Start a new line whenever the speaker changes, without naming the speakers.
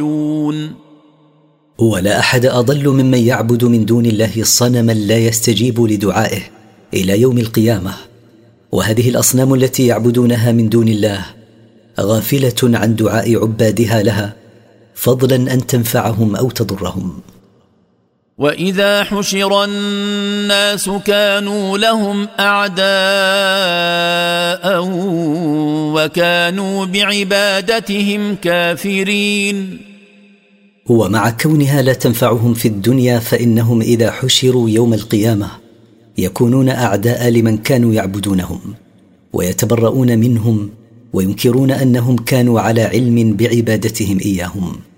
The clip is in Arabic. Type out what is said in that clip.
ولا أحد أضل ممن يعبد من دون الله صنما لا يستجيب لدعائه إلى يوم القيامة. وهذه الأصنام التي يعبدونها من دون الله غافلة عن دعاء عبادها لها، فضلا أن تنفعهم أو تضرهم.
وإذا حشر الناس كانوا لهم أعداء وكانوا بعبادتهم كافرين.
ومع كونها لا تنفعهم في الدنيا، فإنهم إذا حشروا يوم القيامة يكونون أعداء لمن كانوا يعبدونهم، ويتبرؤون منهم وينكرون أنهم كانوا على علم بعبادتهم إياهم.